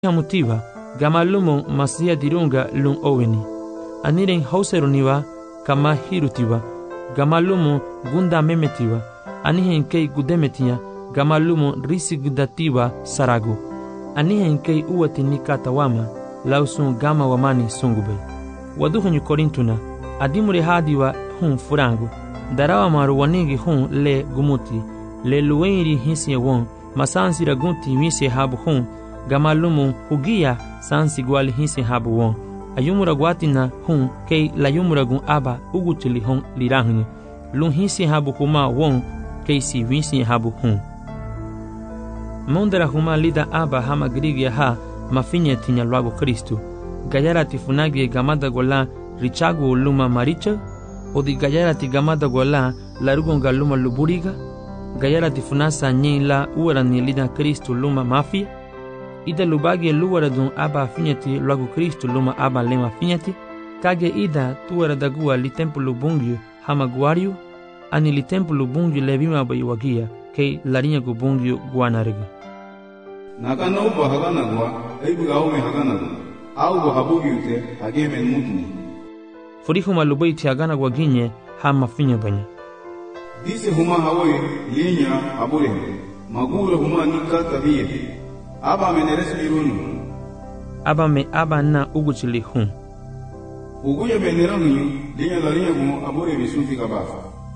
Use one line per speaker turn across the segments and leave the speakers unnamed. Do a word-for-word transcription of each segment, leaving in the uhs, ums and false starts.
Hamutiwa gama lumo masia dirunga lun oweni. Aniren hauseruniwa kama hirutiwa gama lumo gunda memetiwa. Anihen kei gudemetia gama lumo risigdatiwa saragu. Anihen kei uwati nikatawama lausun gama wamani sungube. Waduhanyu korintuna adimure hadiwa hun furangu. Darawa maru wanigi hun le gumuti. Le luwenri hisi won masansi ragunti wisi habu hun. Gama lumo hugia sansi gwali hisi habu won. Ayumura gwatina hun kei layumura gun aba ugutili hun lirahni. Lun hisi habu huma won kei si wisi habu hun. Mondera huma lida aba hama grigia ha mafinye tinya luago Kristu. Gayara tifunagi gamada gola richagu luma maricha. O di gayara ti gamada gola larugonga luma luburiga. Gayara tifunasa nyila uara ni lida Kristu luma mafia. Ida lubagi luara dun aba finyati luago Kristu luma aba lema finyati. Kage ida tuara dagua li templu bungyu hama guariu. Ani li templu bungyu levima bayuagia kei larinya gu bungyu guanariga.
Nakana uba haganagwa aibu aume haganagu. Au habugi ute hageme mutni.
Furihu malubai ti haganagwa ginye hama finya banya.
Dise huma hawe linya abure. Magura huma nikata biye. Aba meneresu irunu.
Aba me aba na uguchili hun.
Uguya menerangu linya larinya gu abure bisunti kabafa.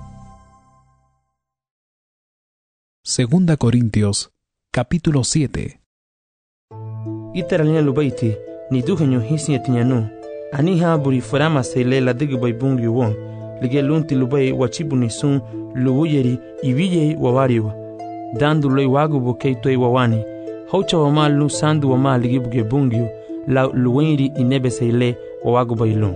Segunda Corintios, capítulo siete.
Itaralina lubaiti, ni duhenyo hisi etinyanu. Ani ha buri farama sele la digu bay bungi won. Lige lunti lubai wachibu ni sun luwuyeri ibiye wawariwa. Dandu loi wagu bukei toi wawani. Haucha wama lu sandu wama ligi buge bungio. La luwenri inebe sele wawagu bay lun.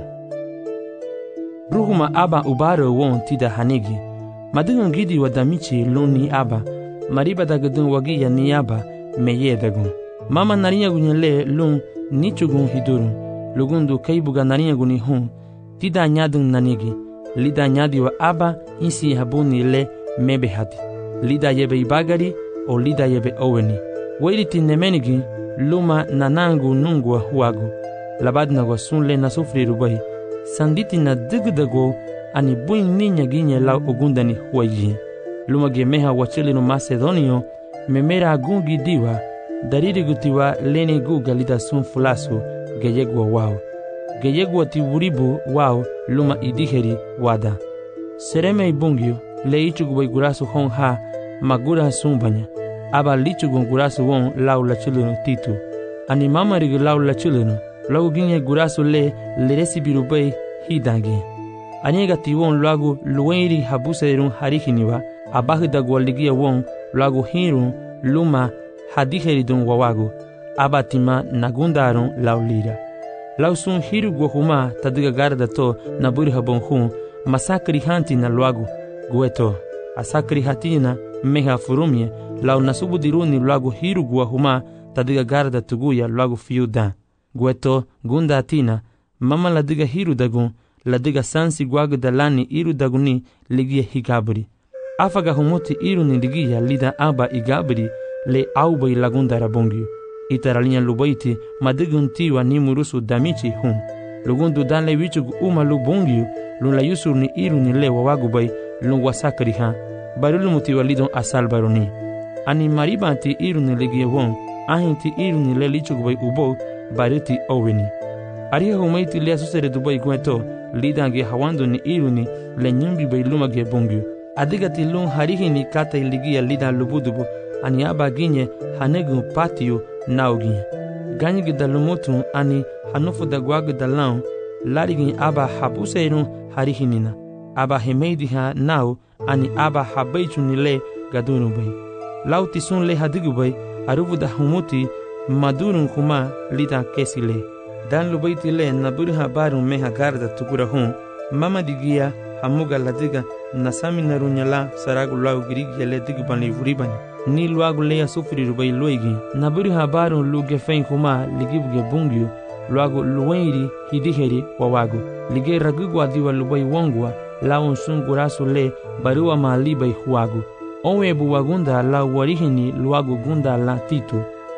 Ruhuma aba ubaro won tida hanigi. Madigun gidi wadamichi lun ni aba. Mariba dagadun wagiya ni aba meye dagun. Mama narinya gunyele lun nichugun hidurun. Lugundu kaibuga narinya guni hun. Tida nyadun nanigi. Lida nyadi wa aba insi habuni le mebe hati. Lida yebe ibagari o lida yebe oweni. Wairiti nemenigi luma nanangu nungwa huagu. Labadna wa sunle na sufri rubai. Sanditi na digdago ani buin ninya ginye la ogundani huayi. Luma gemeha wachili no Macedonio memera gungi diwa. Dariri gutiwa lene guga lida sun fulasu geyegwa wao. Geyegwa tiwuribu wao luma idiheri wada. Sereme ibungyo le ichugu gurasu hon ha magura sumbanya. Aba lichugu gurasu won lau la chileno titu. Ani mama rigi lau la chileno. Lau ginye gurasu le leresi birubei hidangi. Anyega tiwon lagu luwenri habuserun harihiniwa. Abahidagwa ligia won lagu hirun luma hadiheridun wawagu. Abatima nagundarun laulira. Lausun hiru guahuma tadiga garda to naburi habon hun masakri hanti na luagu gueto. Asakri hatina meha furumye lau nasubu diruni luagu hiru guahuma tadiga garda tuguya luagu fiuda. Gueto gunda atina mama ladiga hiru dagun ladiga sansi guagu dalani iru daguni ligia higabri. Afaga humuti iru ni ligia lida aba igabri le aubai lagunda rabongyu. Itaralinya lubaiti madiguntiwa ni murusu damichi hun. Lugundu danle wichugu uma lubungyu lun la yusur ni iru ni le wawagubai lun wasakri ha. Barulu mutiwa lidon asal baroni. Ani maribanti iru ni ligie won. Ahinti iru ni le lichugubai ubo bariti oweni. Ariha humaiti le asusere dubai gueto lidange hawando ni iru ni le nyumbi bai luma ge bungyu. Adigati lun harihi ni kata iligia lidan lubudubu. Ani aba ginye hanegu patio naugi. Ganyi da lumutu ani hanufu da guagu da laun larigin aba habuseirun harihinina. Aba hemeidi ha nau ani aba habaichu nile gadunu bai. Lauti sun le hadigu bai aruvu da humuti madurun kuma lida kesi le. Dan lubaiti le naburi habarun meha garda tukura hun. Mama digia hamuga ladiga nasami narunyala saragu lau girigi le digu bani vuribani. Ni luagu leya sufri rubai luigi. Naburi habaru luge fein kuma ligibuge bungyu. Luagu luwenri hidiheri wawagu. Lige ragugwa diwa lubai wongwa. Laun sun gurasu le barua malibai huagu. Onwe buwagunda la warihini luagu gunda la titu.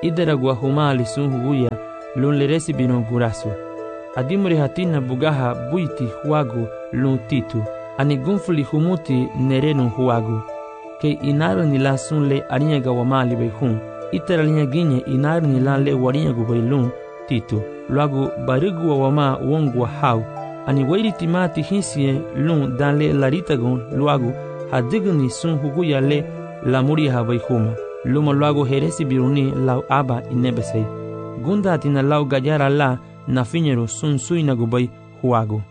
idera gua huma lisun huguya lun le recibieron gurasu. Adimure hatina bugaha buiti huagu lun titu, ani gunfuli humuti nerenu huagu. Ke inaru nila sun le arinya gawamali bei hun, itera linya ginye inaru nila le warinya gubai lun titu. Luagu barigu wawama wongwa hau, ani wairi timati hinsie lun dan le laritagun luagu hadigni sun huguya le lamuri habai huma. Luma luagu heresi biruni lau aba inebesei. Gunda tina lau gayara la na fiñero sun suina gubai huagu.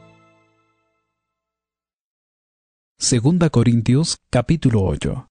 Segunda Corintios capítulo ocho.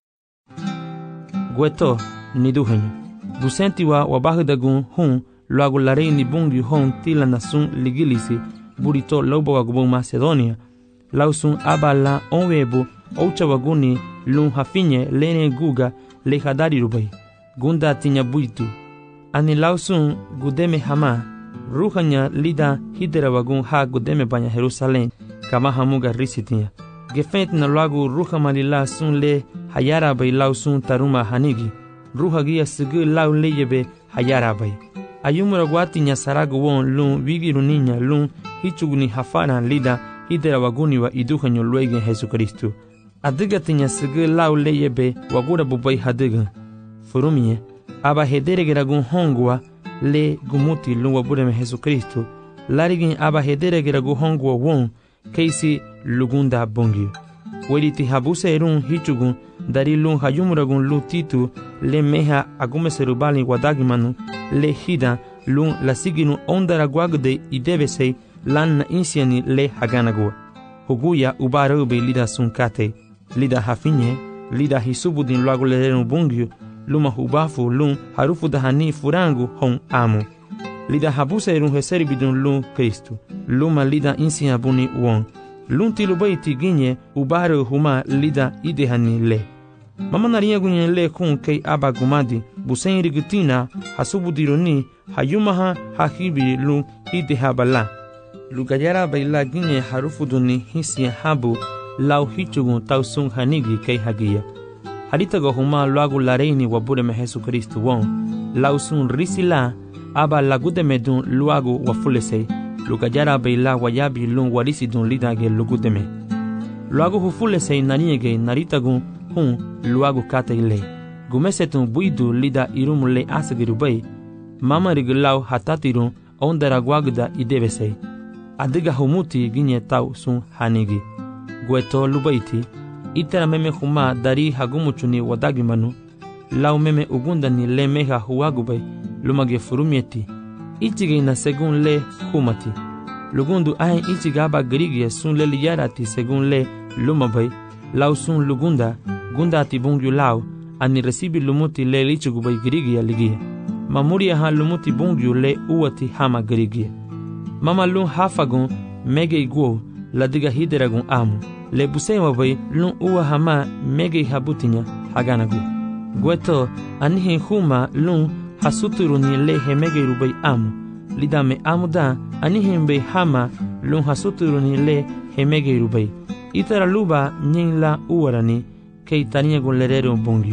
Gueto ni duhenyo. Busentiwa wabahdagun hun luagu larei ni bungi hon tila na sun ligilisi burito lobo gubu Macedonia. Lau sun aba la onwebu oucha waguni lun hafinye lene guga le hadari rubai. Gunda tinya buitu. Ani lau sun gudeme hama. Ruhanya lida hidera wagun ha gudeme banya Jerusalem kama hamuga risitinya. Gefent na luagu ruha malila sun le hayara bay lau sun taruma hanigi. Ruha gia sigi lau leyebe hayara bay. Ayumura guatinya saragu won lun wigiru niña lun hichuguni hafana lida hidera waguni wa iduhanyo luegen Jesucristo. Adiga tinya sigi lau leyebe wagura bubay hadiga. Furumie, aba hedere geragun hongwa le gumuti lun wabureme Jesucristo. Larigin aba hedere geragun hongwa won keisi lugunda bongi. Weriti habuse erun hichugun dari lun hayumuragun lu titu le meha agume serubali wadagimanu le hida lun la siginu ondara guagde idebesei lan na insiani le haganagua. Huguya ubarube lida sunkate, lida hafinye, lida hisubudin luagu lerenu bungyu, luma hubafu lun harufu dahani furangu hon amu. Lida habuse erun heseribidun lun Kristu, luma lida insia buni won. Lun tilubaiti ginye ubaru huma lida idehani le. Mama naria gunye le kun kei aba gumadi, busen rigutina hasubudironi hayumaha hahibi lun idehabala. Lugayara baila ginye harufuduni hisia habu lau hichugun tausun hanigi kei hagia. Haritago huma luagu lareini wabureme Jesucristo won. Lausun risila aba lagudemedun luagu wafulesei. Lugayara baila wayabi lun warisidun lidage lugudeme. Luagu hufulesei naniege naritagun hun luagu kateile. Gumesetun buidu lida irum le asagirubay. Mama rigilau hatatirun ondara guagda idebesei. Adiga humuti ginye tau sun hanigi. Gueto lubaiti. Itera meme huma dari hagumuchuni wadagimanu. Lau meme ugundani le meha huagubay. Lumage furumieti. Ichige na segun le humati. Lugundu ahe ichiga aba grigie sun le liyarati segun le lumabay. Lau sun lugunda. Gunda ati bungyu lau. Ani resibi lumuti le lichugubay grigia ligia. Mamuria ha lumuti bungyu le uati hama grigia. Mama lun hafagun mege iguo la diga hideragun amu. Le busema bay lun uwa hama mege habutinya haganagu. Gueto anihin huma lun hasuturuni le hemege rubay amu. Lidame amu da anihin bay hama lun hasuturuni le hemege rubay. Itara luba nyin la uwarani kei tania gun lerero bongyo.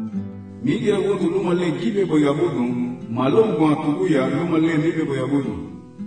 Migira gotu luma le gibe boyabudun, malongwa tuguya luma le mibe boyabudun.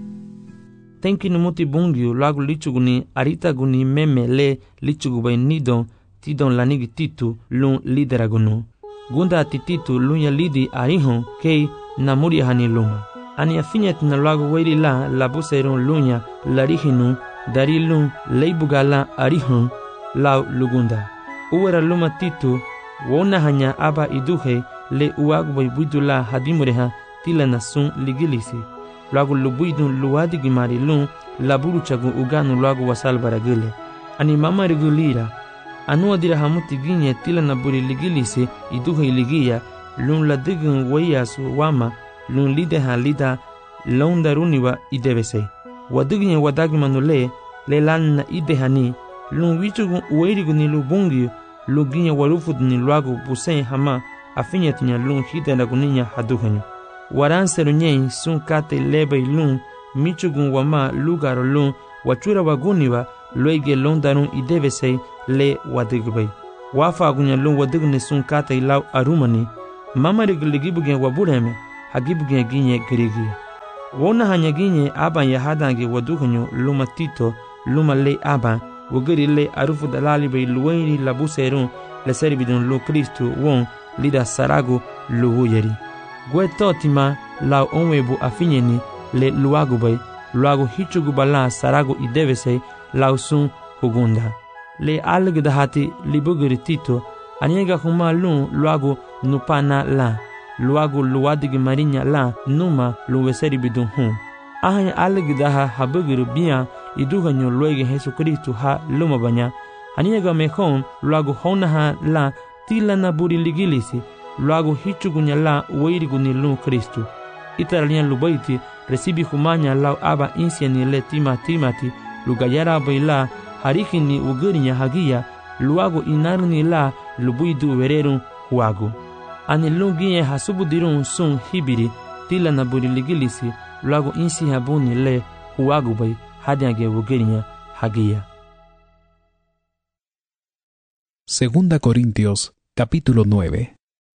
Tenki numuti bungyu lagu lichuguni arita guni meme le lichugubay nidon tidon lanigi titu lun lideragunu. Gunda tititu lunya lidi arihon kei namuri hani luma. Ani afinyet na lagu weiri la labuserun lunya larihinu dari lun leibugala arihon lau lugunda. Uwera luma titu wona hanya aba iduhe le uagubay buidula hadimureha tila nasun ligilisi. Luagu lubuidun luadi gimari lun laburu chagu uganu luagu wasal baragile. Ani mama regulira. Anu adira hamuti ginye tila naburi ligilisi iduhe iligia lun ladigun wayasu wama lun lideha lida laundaruniwa idebese. Wadiginye wadagimanule le lan na idehani lun wichugun uweiriguni lubungi luginye warufuduni luagu busen hama afinyetinya lun hidenaguninya haduhenyo. Waran serunyen sun kate lebe lun michugun wama lugaro lun wachura waguniwa loige londarun idebese le wadigubay. Wafa agunya lun wadigne sun kate lau arumani mama rigiligibugen wabureme hagibuge ginye gerigi wona hanya ginye aba ya hadange waduhanyo luma tito luma le aba wogeri le arufu dalali be luweni labuserun le servidun lo Kristo won lida sarago luwuyeri gwe totima la onwebu afinyeni le luagu bay luagu hichugu bala sarago idevese lausun hugunda le algdahati libugeri tito aniega huma lun luagu nupana la luagu luadigi marinya la numa luweseri bidun hun ahanya algdaha habugeri bia iduhanyo luege Jesu Kristo ha luma banya aniega mehon luagu honaha la tila na buri ligilisi luagu hichugunya la weiriguni lun Kristo itaralian lubaiti recibi humanya lau aba insiani le tima timati lugayara baila harikini ugerinya hagia luagu inarni la lubuidu wererun huagu ani lungiye hasubudirun sun hibiri tila na buri ligilisi luagu insi habuni le huagu bay hadiage ugerinya hagia.
Segunda Corintios, capítulo nueve.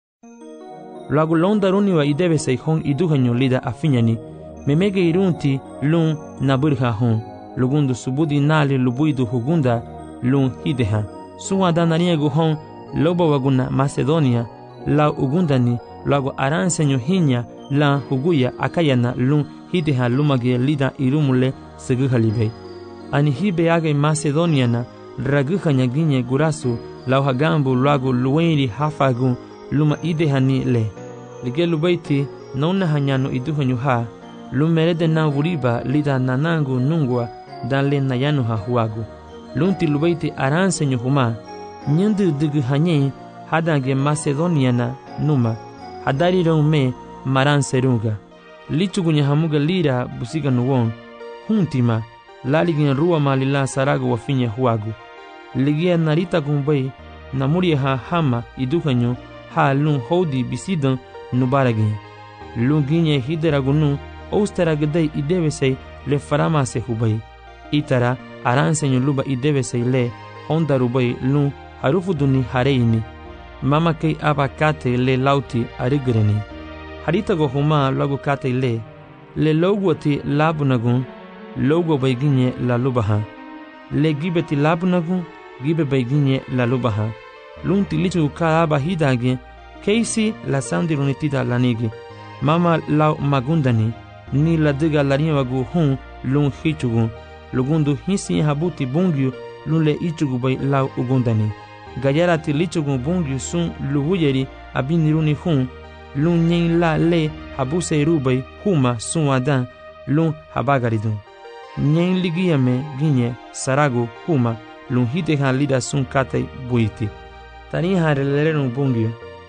Luagu londaruni wa idebe seihon iduhanyo lida afinyani memege irunti lun naburha hon lugundu subudi nali lubuidu hugunda lun hideha suwa dananiegu hon loba waguna Macedonia la ugundani luagu aransenyo hinya la huguya akayana lun hideha lumage lida irumule seguhalibe ani hibe age Macedoniana raguhanya ginye gurasu lau hagambu luagu luwenri hafagun luma idehani le lige lubaiti nona hanyano iduhanyo ha lumerede na wuriba lida nanangu nungwa dale nayano ha huagu lunti lubaiti aransenyo huma nyandu dugu hanye hadange Macedoniana numa hadari rome maranserunga lichugunya hamuga lira busiga nuwon huntima laligin ruwa malila sarago wafinya huagu ligia narita gumbay namuria ha hama iduhanyo ha lun hodi bisidan nubaragin lunginye hideragunu ousteragdei idevesei le faramase hubay itara aransenyo luba idevesei le hondarubay lun harufuduni hareini mama kei aba kate le lauti arigreni haritago huma lagu kate le le logwati labunagun logo bayginye la lubaha le gibeti labunagun gibe bayginye la lubaha lunti lichu ka aba hidage keisi la sandirunitida lanigi mama lau magundani ni la diga larinha wagu hun lun hichugu lugundu hisi habuti bungyu lun le ichugu bay lau ugundani gayarati lichugu bungyu sun luhuyeri abiniruni hun lun nyen la le habuse rubay huma sun wadan lun habagaridun nyen ligiyame ginye sarago huma lun hite lida sun katay buiti tani harellerun bungyu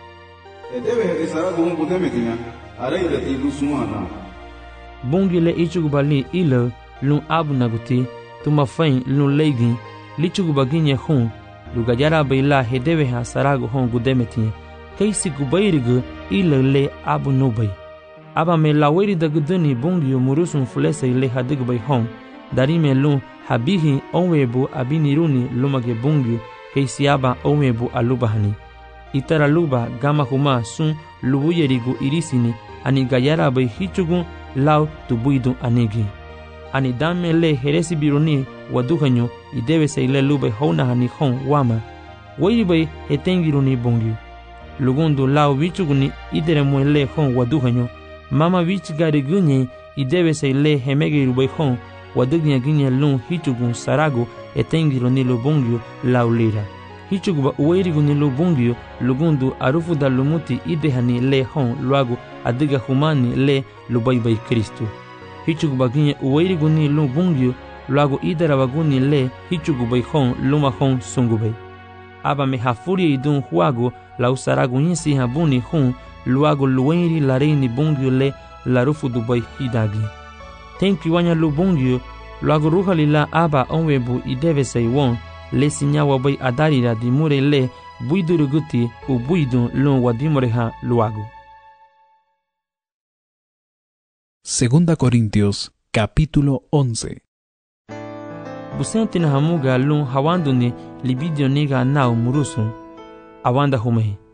edebe esarago hun budemetina araida ti lusumana
bungyu le ichugu bali ilo lun abunaguti tuma fain lun leigin lichugu baginye hun lugajara bayla hedebe ha sarago hun gudemetin keisi gubayrigu ilo le abunubay aba me laweri daguduni bungyu murusun fulese le hadigbay hon darime lun habihi onwebu abiniruni lumage bungyu keisi aba onwebu alubahani itara luba gama huma sun lubuyerigu irisini ani gayara bay hichugu lau tubuidu anigi ani dame le heresi biruni waduhanyo idebe seile lube hona hani hon wama waibay hetengiruni bungyu lugundu lau wichuguni idere muele hon waduhanyo mama wich gari gunye idebe seile hemege rubay hon wadugnya ginye lun hichugun sarago etengiruni lubungyu lau lira hichuguba uweiriguni lubungyu lugundu arufu da lumuti idehani le hon luagu adiga humani le lubaybay Kristo hichuguba ginye uweiriguni lubungyu luagu idara waguni le hichugubay hon luma hon sungubay aba me hafuri idun huagu lau saragu insi habuni hun luagu luweiri lareini bungyu le larufu dubay hidagi tenki wanya lubungyu luagu ruhalila aba onwebu idebe seiwon le sinyawa bay adarira dimure le buiduruguti u buidun lun wadimureha luagu.
Segunda Corintios, capítulo once.
Busenti na hamuga lun hawanduni libidio niga nau murusun awanda humei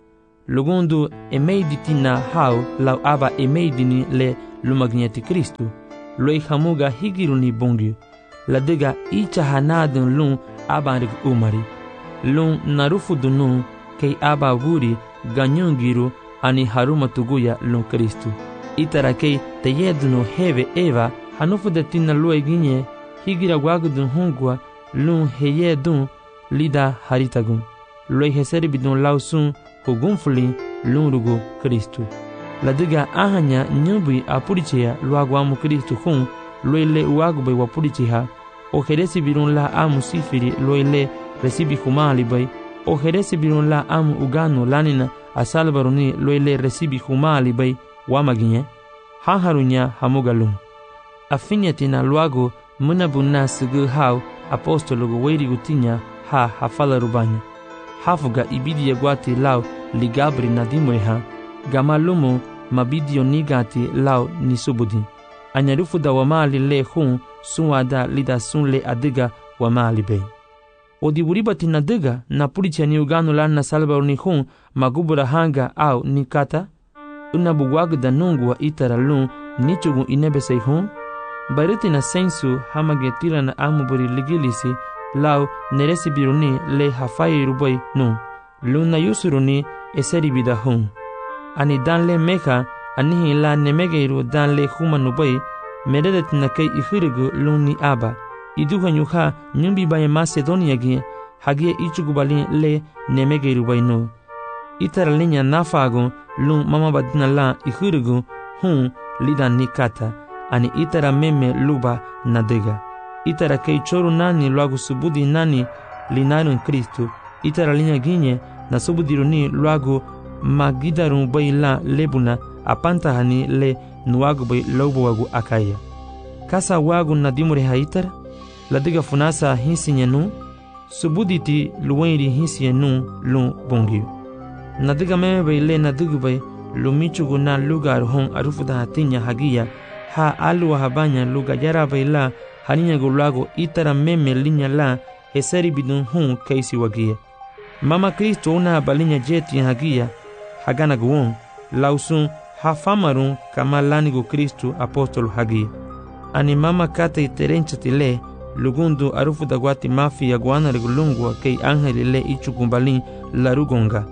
lugundu emeiditina hau lau aba emeidini le lumagneti Kristu, loi hamuga higiruni bungi, ladega icha hanadun lun abanrik umari, lun narufudunu kei aba guri ganyungiru ani haruma tuguya lun Kristu. Itara kei teyeduno heve eva hanufudetina lue ginye higira wagudun hungwa lun heyedun lida haritagun. Loi heseribidun lausun hugunfuli lun rugu Kristu. Ladega ahanya nyubi apurichea luaguamu Kristu hun loile uagube wapurichiha o heresi birun la amu sifiri loile resibi humali bay o heresi birun la amu uganu lanina asalbaruni loile resibi humali bay wamaginye hanharunya hamugalum afinyatina luago munabunna sigu hau apostologo weirigutinya ha hafala rubanya hafuga ibidi gwati lau ligabri nadimuriha gamalumu mabidio nigati lau nisubudi anyarufu da wamali le hun sunwada lida sunle adiga wamali bay odiburibati nadiga na pulicha ni uganu lan na salba ni hun magubura hanga au nikata unabugwag da nungwa itara lun nichugu inebesei hun bariti na sensu hamagetila na amuburi ligilisi lau neresi biruni le hafai rubai nu luna yusuruni eseribida hun ani danle meka anihi la nemegeiru danle humanubai meredet na kei ihirigu luni aba iduhanyuha nyumbi baye Macedonia gi hagie ichugubali le nemegeiru bai nu itara linya nafagu lun mama badina la ihirigu hun lida nikata ani itara meme luba nadega itara kei choru nani luagu subudi nani linarun Kristu itara linya ginye na subudiruni luagu magidarun bai la lebuna apantahani le nuagu bai lobuagu akaya kasa wagu nadimure haitar ladiga funasa hinsinyenu subuditi luwairi hinsinyenu lu bungiu nadiga meme bai le nadigu bai lumichugu na lugar hon arufuda hatinya hagia ha alu habanya luga yara bai la haninya gulago itara meme linya la heseri bidun hun kaisi wagia mama Kristo una balinya jeti hagia hagana guon lausun hafamarun kama lanigo Kristu apostol hagia ani mama kate terenchati lugundu arufu dagwati mafi ya guana regulungwa kei angeli le ichukumbalin larugonga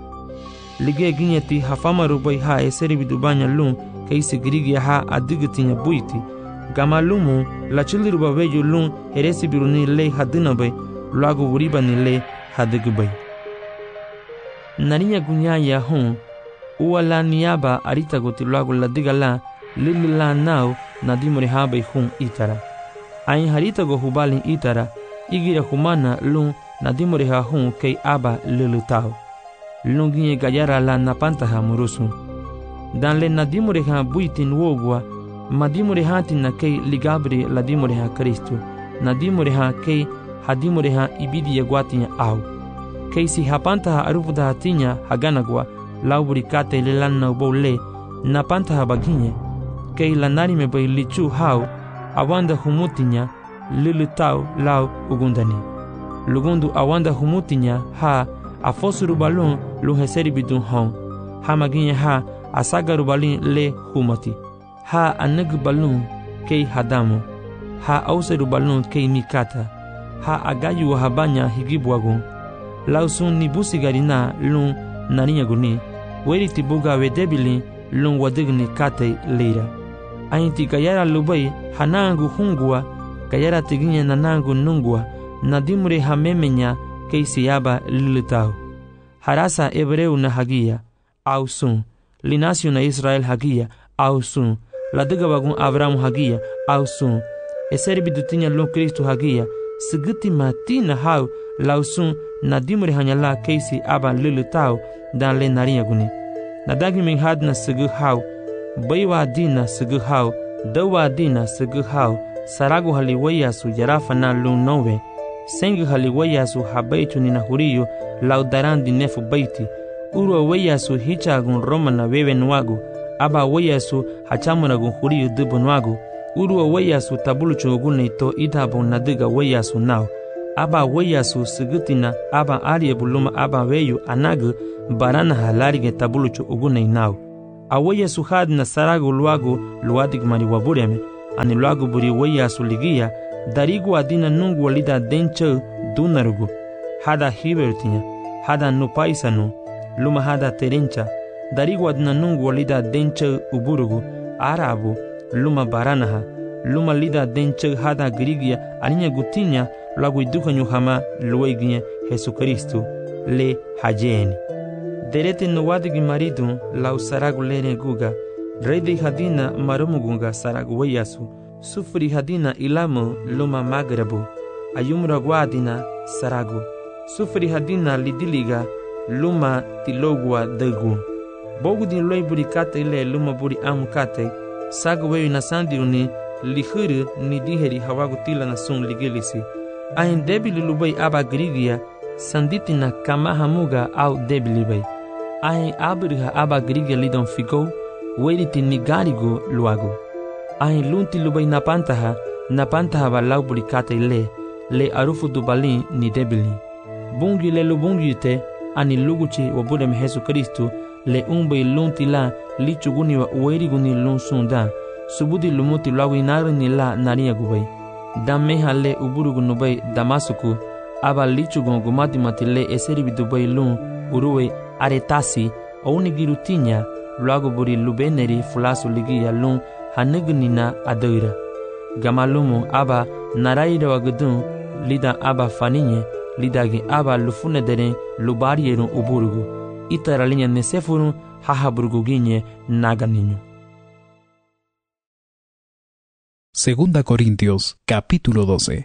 lige ginyeti hafamaru bai ha eseri bidubanya lun kei sigirigi ha adigitinya buiti gama lumu la chiliru babeju lun heresi biruni le hadina bai luagu uribani le hadigu bai narinya gunyaya hun uwala niaba arita goti luagu ladiga la lilila nau nadimuri habai hun itara ain harita go hubalin itara igira humana lun nadimuri ha hun kei aba lilutao lun ginye gayara la napantaha murusu dan le nadimuri ha buitin wogwa madimuri hatin na kei ligabri ladimuri ha Kristu nadimuri ha kei hadimuri ha ibidi yagwatinya au kei si hapantaha arufuda hatinya haganagwa lauburi kate lelanna ubole napantaha baginye kei lanarime bai lichu hau awanda humutinya lilutau lau ugundani lugundu awanda humutinya ha afosuru balun luheseri bidun hon ha maginye ha asagaru balin le humati ha aneg balun kei hadamu ha auseru balun kei mikata ha agayu habanya higibwagun lausun nibusigarina lun narinya guni weri tibuga wedebili lun wadigni kate leira ainti gayara lubai hanangu hungwa gayara tiginya nanangu nungwa nadimure hamemenya keisiaba lilitau harasa ebreu na hagia ausun linasio na Israel hagia ausun ladiga bagun Abraham hagia ausun eseri bidutinya lun Kristu hagia sigiti matina hau lausun nadimure hanyala keisi aba lilitau dan le narinya guni nadagi min hadna sigu hau baiwa dina sigu hau dawa dina sigu hau saragu haliwaya su jarafa na lun nowe sengu haliwaya su habaitu nina huriyo laudarandi nefu baiti urwa waya su hichagun roma na wewe nwagu aba waya su hachamuragun huriyo dubu nwagu urwa waya su tabulu chugune to idhabu nadiga waya su nao aba weyasu sigitina aba arie buluma aba weyu anagu barana halarige tabulucho ugune inau. Aweyasu hadna saragu luagu luadig mari wabureme, ani luagu buri weyasu ligia, darigu adina nungu walida denche dunarugu. Hada hibertinya, hada nupaisanu, luma hada terencha, darigu adina nungu walida denche uburugu, arabu, luma baranaha, luma lida denche hada grigia, aninya gutinya, luagu idukanyu hama lueginya Jesu Kristu, le hajeni. Derete nuwadigi maridu lau saragu lene guga, reidi hadina marumugunga saragu weyasu, sufri hadina ilamu luma magrabu, ayumraguadina saragu, sufri hadina lidiliga luma tilogua degu. Bogudi loi burikate ile luma buri amukate, sagu weyu nasandiruni lihuru ni diheri hawagu tila nasun ligilisi. Ahin debili lubai aba grigia, sanditina kamahamuga au debili bai. Ahin abiriha aba grigia lidon figo, weriti nigarigo luago. Ahin lunti lubai napantaha, napantaha ba lau burikate ile, le arufu dubalin ni debili. Bungi le lubungi te, ani luguchi wabudem Jesu Kristu, le umbai lunti la, lichuguni wa ueriguni lun sunda, subudi lumuti luago inarini la naria gubai. Dameha le uburugu nubai Damasuku, aba lichugon gumati matile eseribi dubai lun, uruwe aretasi, ounigirutinya, luago buri lubeneri fulasu ligia lun, hanegunina adoira. Gamalumu aba naraira wagudun, lida aba faninye, lidagi aba lufunedere lubarierun uburugu, itaralinya nesefurun hahaburuguginye naganinyo.
Segunda Corintios, capítulo doce.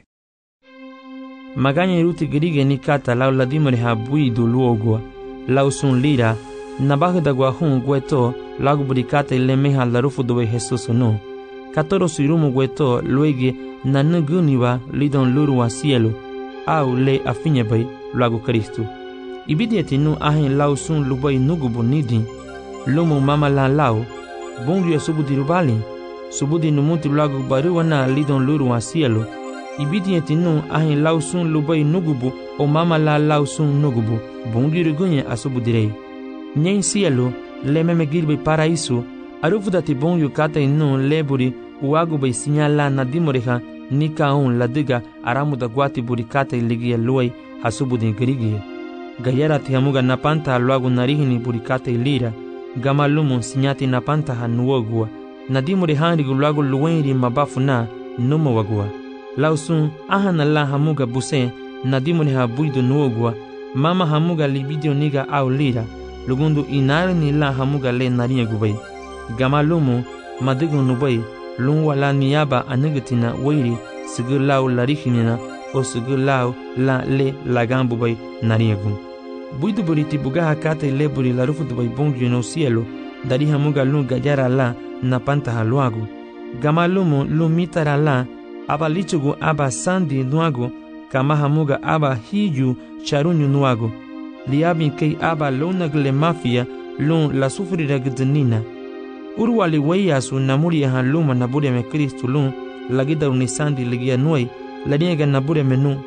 Maganya iruti grige ni kata lau ladimore ha buidu luogua, lau sun lira, nabagda guahun gueto, lagu burikata ile meha larufu dobe Jesus no. Katoro suirumu gueto, luege nanuguniwa lidon lurua cielo, au le afinyebai, lagu Kristu. Ibidieti nu ahin lau sun lubai nugubu nidin, lumu mama la lau, bungu ya subudirubali, subudi numuti lagu baruana lidon luru wa cielo. Ibidieti nu ahin lau sun lubai nugubu o mama la lau sun nugubu, bungi rugunye asubudirei. Nyen cielo, le meme girbe paraiso, arufudati bungu kata inu leburi uagu bai sinyala na dimoreha nika un ladiga aramuda guati burikata iligia luai hasubudi grigie. Gayara tihamuga napanta luagu narihini burikata ilira, gamalumu sinyati napanta hanuogua. Nadimure hanrigu luagu luwenri mabafu na numo wagua. Lausun ahana la hamuga buse, nadimure ha buidu nuogua, mama hamuga libidio niga au lira, lugundu inarni la hamuga le naria gubai. Gamalumu madigu nubai, lungwa la niyaba anigatina weiri, sigur lau larihinina, o sigur lau la le lagambu bai naria gun. Buidu buriti bugaha kate le buri larufu dubai bungi no cielo, dari hamuga lu gajara la, napanta haluagu. Gamalumu lumitara la, aba lichugu aba sandi nuagu, kama hamuga aba hiju charunyu nuagu. Liabin kei aba lunagle mafia lun la sufrira gdnina. Urwali weyasu namuri ya haluma nabure me Kristu lun, lagida unisandi ligia nuai, laniega nabure menu.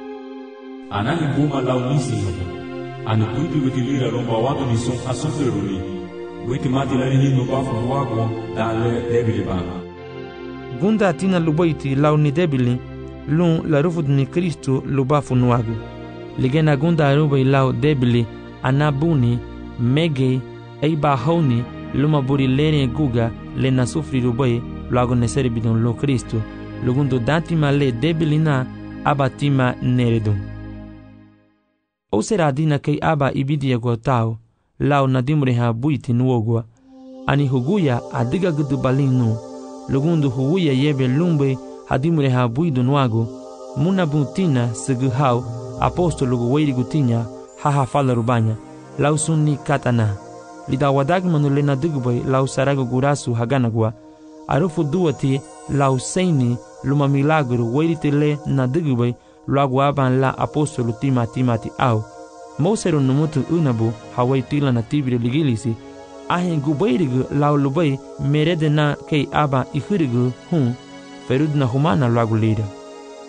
Anani buma lau nisi hapa. Ani kuitu witilira romba watu nisong asufiruli. Witi mati larini nubafu nuagu da le debili bana.
Gunda atina lubaiti lau ni debili, lun la rufud ni Kristu lubafu nuagu. Ligena gunda arubai lau debili, anabuni, mege, eiba hauni, luma buri lene guga, le nasufri rubai, luagu neseri bidon lo Kristu, lugundu datima le debili na, abatima neredum. O sera dina kei aba ibidia gotao, lau nadimure ha buiti nuogua, ani huguya adiga gudu balinu, lugundu huguya yebe lumbe hadimure ha buidu nuagu, muna buntina sigu hau, apostolugu weiri gutinya, haha fala rubanya, lau sunni katana. Lida wadagmanu le nadugubai lau saragu gurasu haganagua, arufu duati lau seini luma milagru weirite le nadugubai, luagu aban la apostolu tima timati au. Mosero numutu unabu hawai tila na tibiri ligilisi, ahin gubairigu lau lubai merede na kei aba ihirigu hun, ferud na humana luagu lida.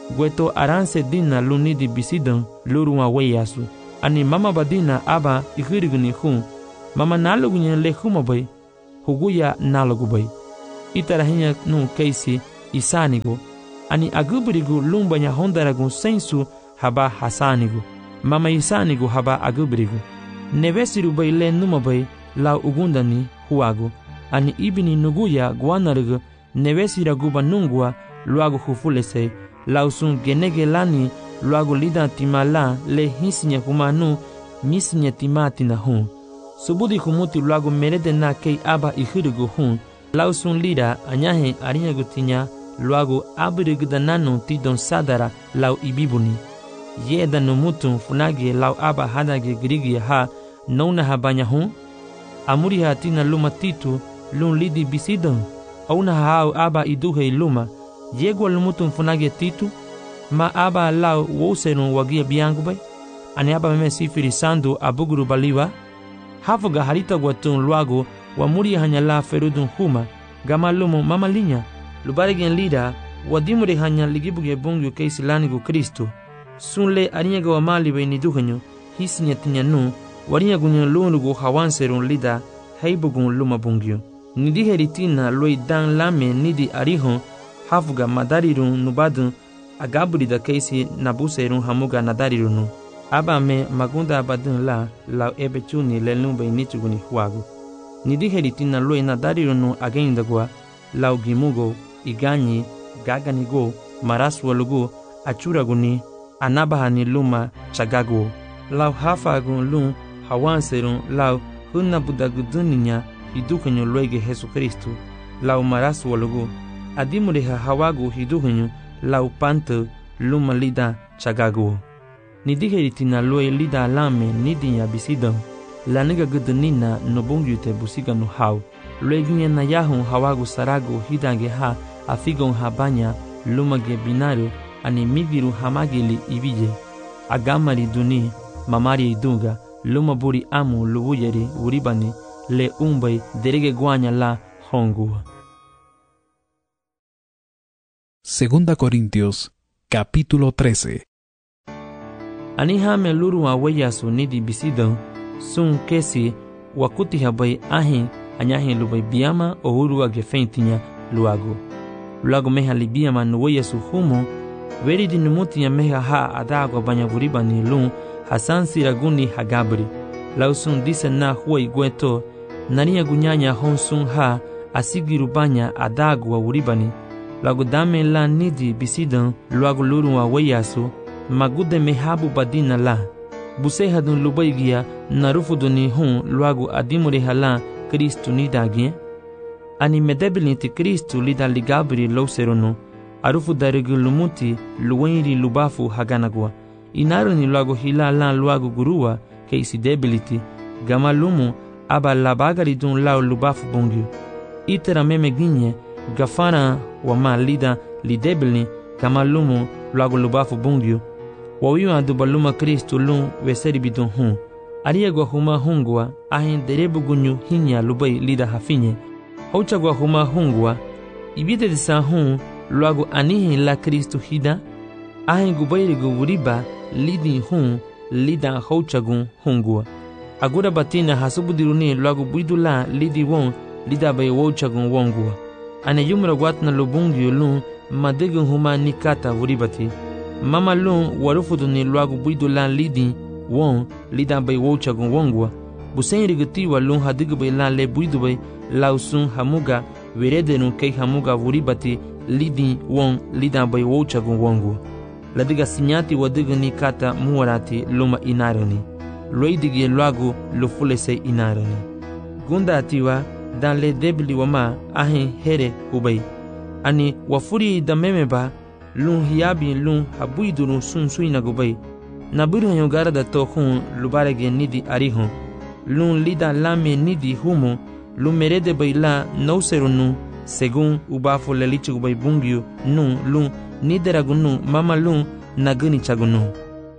Gueto aranse dina luni di bisidan lurunga weyasu. Ani mama badina aba ikirigni hun. Mama nalugunya le humabay. Huguya nalugubay. Itarahinya nu keisi isanigo. Ani agubirigu lumbanya hondaragu sensu haba hasanigu. Mama isanigu haba agubirigu. Nevesiru bay le numabay la ugundani huagu. Ani ibini nuguya guanarigu nevesira guba nungua luagu hufulese. Lausun genege lani luagu lida timala le hisinya humanu misinya timatina hun. Subudi humuti luagu merede na kei aba ihirigu hun. Lausun lida anyahe arinyagu tinya luagu abirigu dananu tidon sadara lau ibibuni. Yeda numutun funagi lau aba hadage girigi ha nona habanya hun. Amuri ha tina luma titu lun lidi bisidon. Auna hao aba iduhe luma. Yegwa lumutun funagi titu. Ma aba lau woserun wagia biangu bay. Ani aba meme sifiri sandu abuguru baliwa. Hafuga harita guatun luagu wa muri hanya la ferudun huma. Gama lumu mama linya. Lubarigen lida wadimure hanya ligibuge bungyu keisi lanigu Kristo. Sunle arinyaga wa mali bay niduhanyo. Hisinya tinya nu. Warinyagunyo lunugu hawanserun lida. Heibugun luma bungyu. Nidi heritina loi dan lame nidi arihon. Hafuga madarirun nubadun. Agaburida keisi nabuserun hamuga nadarirunu. Aba me magunda abadun la lau ebechuni lelumbe nichuguni huagu. Nidi heritina loi nadarirunu agendagua lau gimugo, iganyi, gaganigo, maraswalugu, achuraguni, anabahani luma chagaguo. Lau hafagun lum hawanserun lau hunabudaguduninya hidukanyo loige Jesu Kristu. Lau maraswalugu, adimureha hawagu hidukanyo lau panto luma lida chagaguo. Nidiheritina loe lida lame nidinya bisidon. Laniga gudunina nobungyute busiga no hau. Loeginya na yahun hawagu saragu hidange ha afigon habanya lumage binaru ani migiru hamagili ibije. Agamari duni mamari idunga luma buri amu lubuyeri uribani le umbay derege guanya la hongua.
Segunda Corintios, capítulo trece.
Anihame luru aweyasu nidi bisidon sun kesi wakuti habay ahin anyahin lubay biyama o uru agefentinya luago. Luago meha libiyama nuweyasu humo veri di numutinya meha ha adago banya buribani lun hasan siraguni hagabri. Lausun dise na huay gueto nariya gunyanya honsun ha asigiru banya adago wa uribani. Lagu dame la nidi bisidon luago luru wa weyasu magude mehabu badina la. Buseha dun lubaigia narufu duni hun luago adimure hala Kristu nidagien. Ani medebilinti Kristu lida ligabri lauserunu. Arufu darigu lumuti luwenri lubafu haganagua. Inaruni luago hila la luago gurua keisi debiliti. Gama lumu aba labagari dun lao lubafu bungyu. Itera meme ginye gafana wama lida lidebilni kama lumu luago lubafu bungyu. Wawiwa dubaluma Kristu lun weseri bidun hun. Ariagwa huma hungwa ahin derebu gunyu hinya lubai lida hafinye. Hauchagwa huma hungwa ibide disa hun luago anihin la Kristu hida. Ahin gubairigu wuriba lidi hun lida hauchagun hungwa. Agura batina hasubudiruni luago buidula lidi won lida bay wauchagun wongwa. Ane yumra watna lubungyu lun madegun huma nikata wuribati. Mama lun warufuduni luago buidula lidi won lida bay wauchagun wongwa. Busen rigutiwa lun hadigu bay la le buidu bay lausun hamuga veredenu kei hamuga wuribati lidi won lida bay wauchagun wongwa. Ladiga sinyati wadigu nikata muwarati luma inarani. Loidigi luago lufulese inarani. Gunda atiwa dan le debli wama ahin here ubay. Ani wafuri da memeba lun hiyabi lun habuiduru sun suina gubay. Nabiru hanyogara da tohun lubarege nidi arihun. Lun lida lame nidi humo lun merede bay la nauserunu segun ubafu lelichi gubay bungyu nun lun nideragunun mama lun naguni chagunun.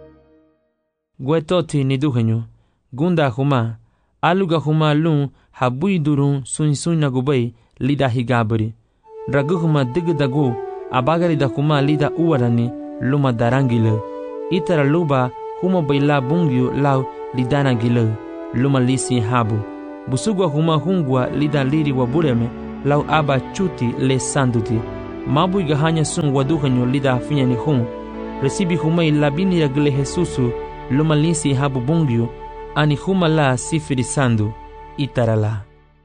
Guetoti niduhenyo gunda huma aluga huma lun habuidurun sun suina gubay lida higabri. Raguhuma digdagu abagari da huma lida uwarani luma darangile. Itara luba huma baila bungyo lau lidarangile, luma lisi habu. Busugwa huma hungwa lida liri wa bureme, lau aba chuti le sanduti. Mabu igahanya sun waduhanyo lida afinya ni hum. Resibi huma ilabini ya gile Jesusu, luma lisi habu bungyo, ani huma la sifiri sandu, itara la.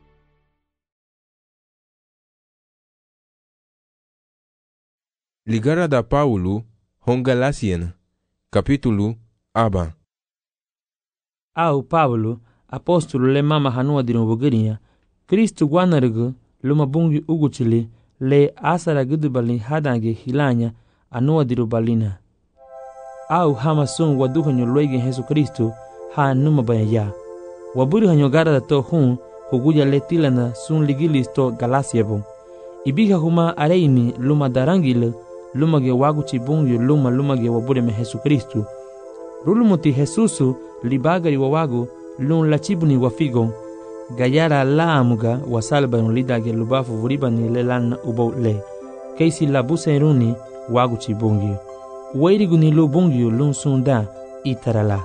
Ligara da Paulo, Hongalasiana, capítulo aba.
Au Paulo, apóstolo le mama hanua dino bogeria, Kristu guanargu, luma bungi uguchili, le asara gudubali hadange hilanya, anua diro balina. Au hama sun waduhanyo loigi Jesu Kristu, ha numa bayaya. Waburi hanyo gara da to hun, huguja le tilana sun ligilis to galasiabo. Ibiha huma areini luma darangile, luma ge waguchi bungyo luma luma ge wabure me Jesu Kristu. Rulumuti Jesusu libagari wawagu lun lachibuni wafigo. Gayara la amuga wasalba un lidage lubafu vuribani le lan ubo le. Keisi labuse runi waguchi bungyo. Wairi guni lu bungyo lun sunda itarala.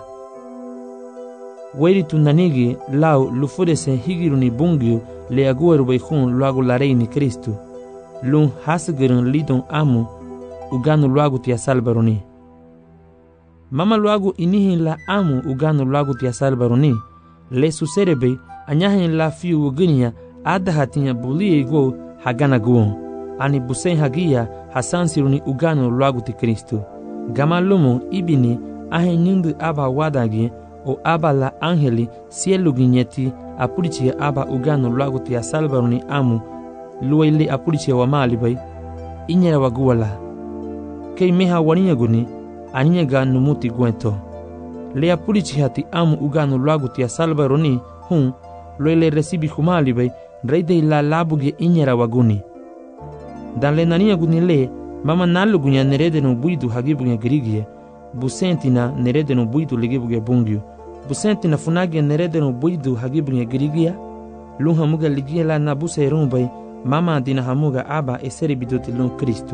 Wairi tunanigi lau lufudese higiruni bungyo le agueru beihun luagu lareini Kristu. Lun hasgirun lidon amu uganu luagu tia salbaroni. Mama luagu inihin la amu uganu luagu tia salbaroni. Le suserebe anyahin la fiu uginia adahatinya bulie go hagana guon. Ani busen hagia hasansiruni uganu luagu ti Kristu. Gama lumu ibini ahin nindu aba wadagi o aba la angeli sielu ginyeti apurichia aba uganu luagu tia salbaroni amu luwaili apurichia wa malibai inyera waguwala. Kei meha waninya guni aninya ga numuti gwento. Le apurichia ti amu uganu luagu tia salbaroni hun luwaili resibi humalibai reide la labuge inyera waguni. Dan le naninya guni le mama nalu gunya nerede no buidu hagibuge girigie. Busentina nerede no buidu ligibuge bungyu. Busentina funage nerede no buidu hagibuge girigia. Lun hamuga ligia la nabuse rumbai. Mama dina hamuga aba eseri biduti lun Kristu.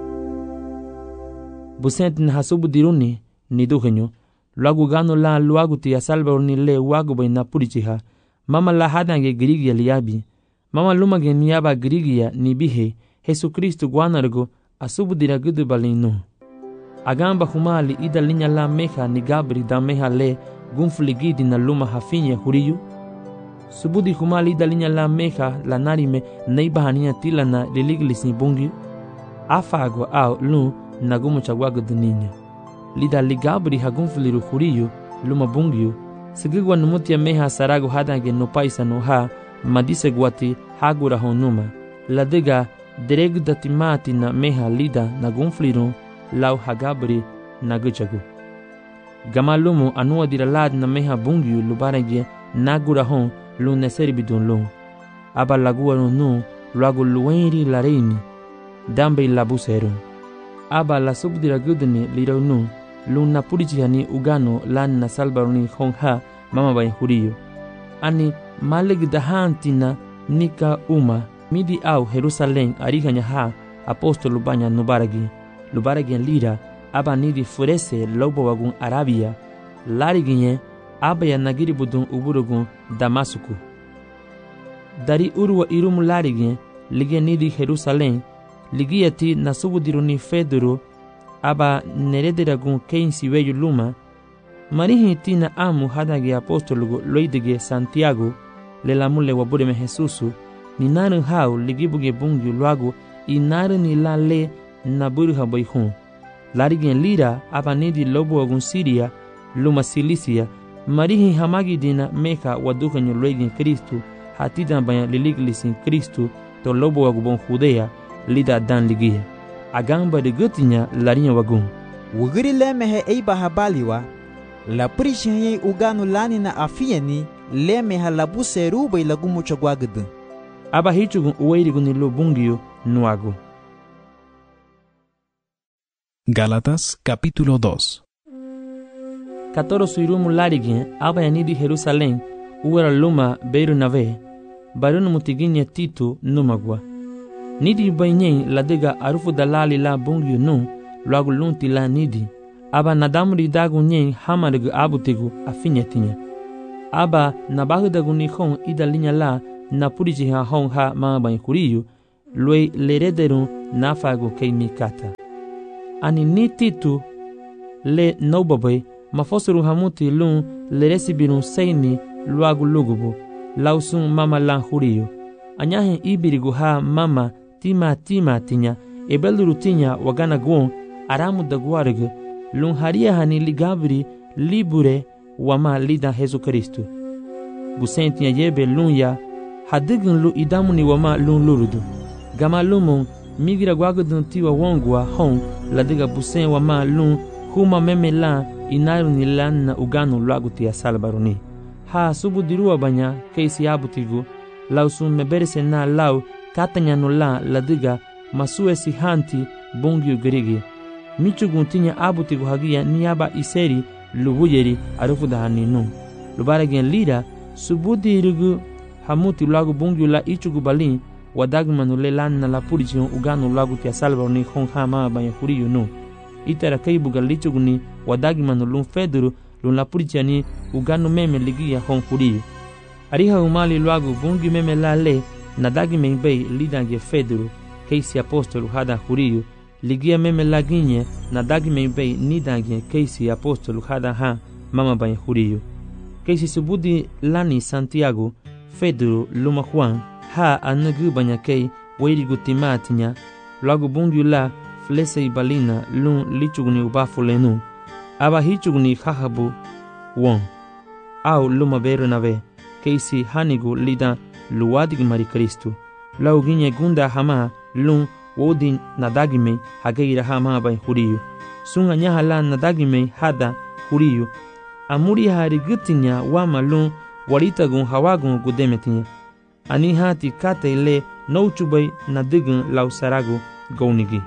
Busentina hasubu diruni ni duhenyo. Luagu gano la luagu tia salbaroni le wagu bai napurichiha. Mama la hadange girigia liabi. Mama lumage niaba girigia ni bihe. Jesu Kristu guanargo asubu dira gudu balinu. Agamba humali ida linya la meha ni gabri da meha le gunfuligidi na luma hafinya huriyu. Subudi humali ida linya la meha la narime neiba hania tila na liliglis ni bungi. Afago au lu na gumu chagwago duninya. Lida ligabri ha gunfuliru huriyu luma bungiyu. Sigigwa numutia meha sarago hadange no paisa no ha madise guati hagura honuma. Ladega dereg datimati na meha lida na gunfliru lau hagabri na guchagu. Gamalumu anua diralad na meha bungiyu lubarege nagura hon lu neseri bidun lu. Aba lagua nu luagu luenri lareini dambe labuseru. Aba la subdira gudni lirau nu lu napurichihani ugano lan na salbaroni hon ha mama bai huriyo. Ani maleg dahantina nika uma midi au Jerusalem ariganya ha apostolo banya nubaragi lubaragi lira aba nidi furese lobo wagun Arabia lariginye aba ya nagiri budun uburugun Damasuku. Dari urwa irum lariginye lige nidi Jerusalem ligiyati nasubudiruni Fedoro aba nerederagun keinsi weyu luma marihi tina amu hadagi apostolo loidige Santiago le lamule wabureme Jesusu ni naru hau ligibuge bungyu luagu i naru ni la le naburu habayhun. Larigen lira aba nidi lobo agun Siria luma Silisia marihi hamagi dina meka wadukanyo loigen Kristu hatidan banya liliglisin Kristu to lobo agu bon Judea lida dan ligia. Agamba de gutinya larinya wagun.
Wugiri lemehe eiba habaliwa la prishihi uganu lani na afieni lemeha labuse ruba ilagumu chagwagdu. Aba
hichugun uweirigun ilo bungiyo nuago.
Gálatas capítulo dos.
Katoro suirumu larigin aba yanidi Jerusalem uwera luma beiru nave barunu mutiginya Tito numagwa. Nidi bainyen ladega arufu dalali la bungiyo nu luagu lunti la nidi. Aba nadamri dagu nyen hamargu abutigu afinyetinya. Aba nabahudagu ni hon ida linya la na puriji ha hon ha mama kuriyu, lue lerederu nafagu kei mikata. Ani ni titu le nobabai mafosuru hamuti lun leresibirun seini luagu lugubu, lausun mama lan huriyu. Anyahin ibirigu ha mama tima tima tinya, ebeluru tinya wagana guon aramu daguargu, lun haria hani ligabri libure wama lida Jesu Kristu. Busen tinya yebe lun ya hadigin lu idamuni wama lun lurudu. Gama lumun migira guagudun tiwa wongwa hon ladiga busen wama lun huma meme la inaru ni lan na uganu luagu tia salbaruni. Ha subu dirua banya keisi abutigu, lausun meberese na lau katanya no la ladiga masue si hanti bungiu gerigi. Michugun tinya abutigu hagia niaba iseri lubuyeri arufu da haninu. Lubaragen lida subudi irugu hamuti luagu bungiu la ichugu balin wadagmanu le lan na la purijion uganu luagu tia salbaruni hon hama banya huriyu nu. Itara kaibuga lichuguni wadagmanu lun feduru lun la purijiani uganu meme ligia hon huriyu. Ariha umali luagu bungi meme la le nadagi membei lidange feduru keisi apostolu hada huriyu ligia meme la ginye nadagi membei nidange keisi apostolu hada ha mama banya huriyu. Keisi subudi lani Santiago feduru luma Juan ha anagu banya kei weirigu timatinya luagu bungi la flese ibalina lun lichuguni ubafulenu aba hichuguni hahabu won au luma beru nave keisi hanigu lida luwadig mari Kristu lau ginye gunda hama lun wodin nadagime hageira hama bai huriyu sunga nyaha la nadagime hada huriyu amuri hari gutinya wama lun waritagun hawagun gudemetinya ani hati kate le nouchubai nadigun lau saragu gaunigi.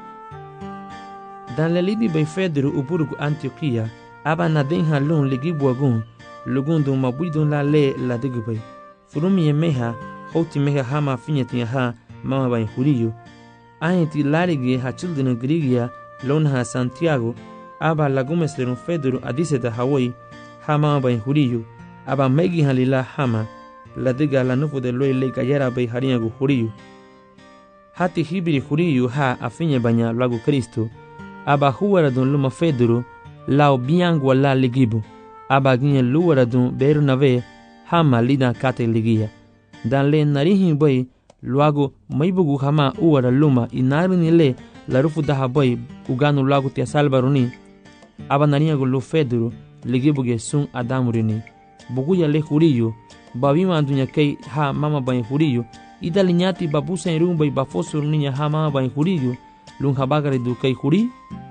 Dan lelidi bai fedru uburugu Antioquia aba nadinha lun ligibuagun lugundu mabudun la le la digubay. Furumi ye meha, hoti meha hama finyetinya ha mama bai huriyu. Ahenti larigi ha children grigia lon ha Santiago aba lagumes lerun fedru adiseta Hawaii ha mama bai huriyu. Aba megi halila hama la diga la nufu de loy le gayara bai harinyagu huriyu. Hati hibiri huriyu ha afinye banya lagu Kristu. Aba huwaradun luma fedru lao biangwa la ligibu. Aba ginye luwaradun beru nave hama lida kate ligia. Dan le narihin bai luagu maibugu hama uwara luma inarini le la rufu daha bai uganu luagu tia salbaruni. Aba nariyagu lu fedru ligibuge sun adamurini. Buguya le huriyu babima dunya kei ha mama bai huriyu. Ida linyati babusa irumbai bafosuru ninya ha mama bai huriyu. Lun habagari du kei huri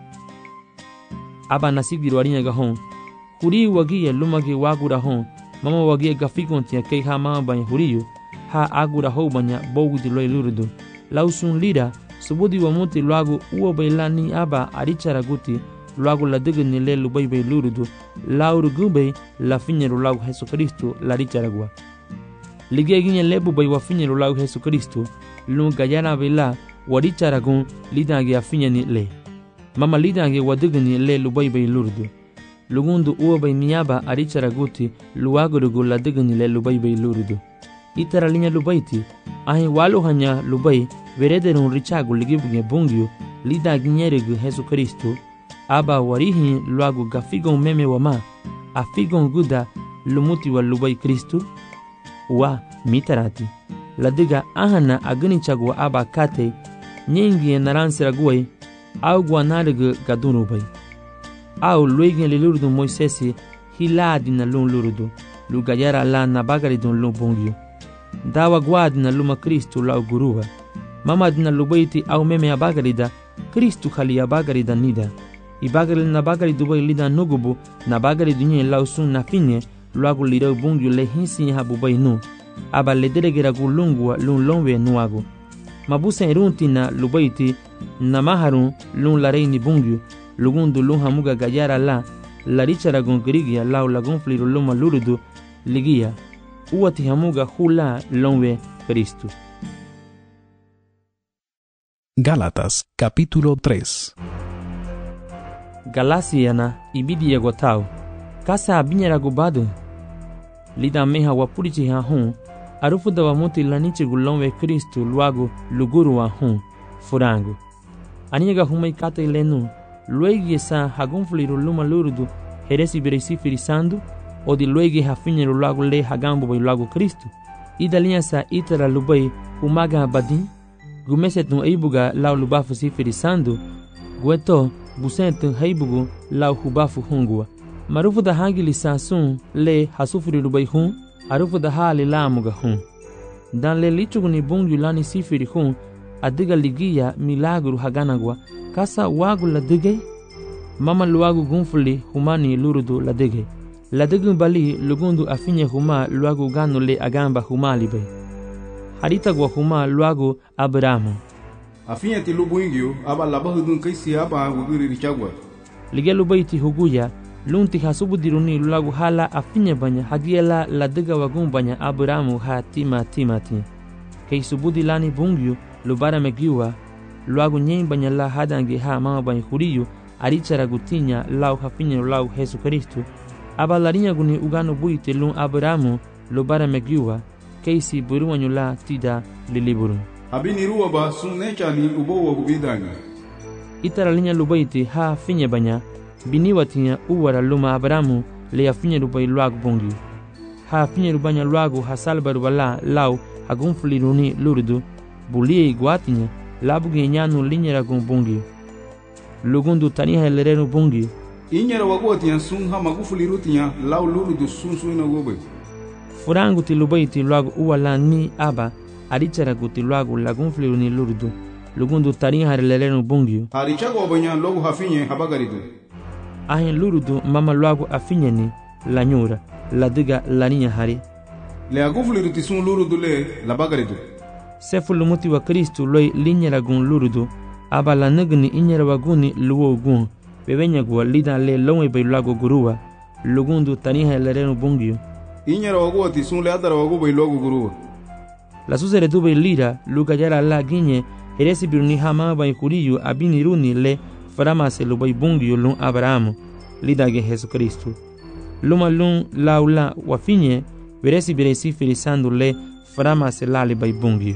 aba nasigiru arinya gahon huri wagia lumagi wagura hon mama wagia gafikontia kei ha mama banya huriyu ha agura ho banya bogu di loy lurudu lausun lida subudi wa muti luagu uwa bailani aba arichara guti luagu la digni le lubai bai lurudu lauru gubei la finyeru luagu Jesu Kristu la richaragua ligia ginye lebu bai wa finyeru luagu Jesu Kristu lun gayana baila waricharagun lidange afinyani le mama lidange wadigni le lubai bai lurdu lugundu uwa bai miyaba aricharaguti luagurugu la digni le lubai bai lurdu itara linya lubaiti ahi walu hanya lubai verederun richagu ligibuge bungyu lidange nyerigu Jesu Kristu aba warihi luagu gafigon meme wama afigon guda lumuti wa lubai Kristu wa mitarati ladiga ahana agni chagwa aba kate nyingi naransira guai au guanarigu gadunu bai au luigin lilurdu Moisesi hiladi na lun lurudu lugayara la nabagari dun lun bungyu dawa guadi na luma Kristu la guruba mama dina lubaiti au meme abagarida Kristu khali abagarida nida ibagari nabagari dubai lida nugubu nabagari dunye lausun na finye luagu lirau bungyu le hinsi habu bai nu aba lederegera gulungwa lun lonwe nuagu mabusa irunti na lubaiti na maharun lun lareini bungyu lugundu lun hamuga gayara la larichara gongrigia lau lagun fliru luma lurudu ligia uwati hamuga hula lonwe Kristu.
Gálatas capítulo tres.
Galacia na ibidi yagotao. Kasa abinyara gubado. Lida meha wapurichi ha hun. Arufu da wamuti lanichi gulonwe Kristu luago luguru wa hun. Furango. Aniga humai kata ilenu. Luegi sa hagunfuliru luma lurudu. Heresi beresi firisando. O di luegi hafinyeru luago le hagambo bai luago Kristu. Ida linha sa itara lubai humaga badin. Gumeset no eibuga lau lubafu si firisando. Gueto busentu heibugu lau hubafu hungua. Marufu da hagili sa sun le hasufuri lubai hun. Arufu da hali lamuga hun. Dan le lichugu ni bungu lani sifiri hun. Adiga ligia milagru haganagwa. Kasa wagu la digay. Mama luagu gunfuli humani lurudu la digay. La digun bali lugundu afinye huma luagu ganu le agamba huma libay. Harita gwa huma luagu Abrahamu.
Afinye ti lubu ingyo aba labahu dun kaisi aba wugiri richagwa.
Lige lubai ti huguya lunti hasubu diruni luagu hala afinye banya hagiela la diga wagun banya Abrahamu ha tima tima ti. Kei subudi lani bungyu lubara megiwa luagu nyen banya la hadange ha mama banya huriyu arichara gutinya lau hafinye lau Jesu Kristu. Aba larinya guni ugano buite lun Abrahamu lubara megiwa keisi buruwanyu la tida liliburu.
Abini ruwa ba sun nechani ubowa gubidanga.
Itara linya lubaiti ha finye banya biniwa tinya uwara luma Abrahamu le ya finye lubai luagu bungi. Ha finye lubanya luagu hasalba rubala lau hagunfuli runi luridu bulie iguatinya labuge nyanu linya ragun bungi. Lugundu taniha lerenu bungi.
Inyara wagotinya sun ha magufuli rutinya lau luridu sun suina gobe.
Furangu ti lubaiti luagu uwala ni aba arichara guti luagu lagunfuli runi luridu. Lugundu taniha lerenu bungi.
Harichago banya logu hafinye habagaridu.
Ahin lurudu mama luagu afinye ni la nyura la diga la ninya hari.
Le agufuli ruti sun lurudu le la bagaridu.
Sefu lumuti wa Kristu loi linyara gun lurudu. Aba la nagni inyara waguni luo gun. Bebenya gua lida le lonwe bai luagu guruwa. Lugundu taniha lerenu bungi.
Inyara wagoti sun le adara wagu bai luagu guruwa.
La susere tu bai lira luka yara la ginye. Heresi biruni hama bai kuriyu abini runi le faramase lubai bungi lun Abrahamu lidage Jesu Kristu. Luma lun laula wafinye veresi beresi firisando le faramase lali bai bungi.